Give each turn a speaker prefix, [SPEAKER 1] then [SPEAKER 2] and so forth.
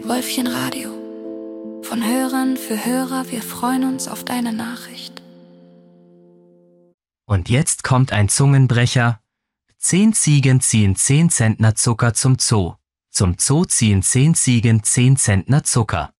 [SPEAKER 1] Wölfchen Radio. Von Hörern für Hörer, wir freuen uns auf deine Nachricht.
[SPEAKER 2] Und jetzt kommt ein Zungenbrecher. 10 Ziegen ziehen 10 Zentner Zucker zum Zoo. Zum Zoo ziehen 10 Ziegen 10 Zentner Zucker.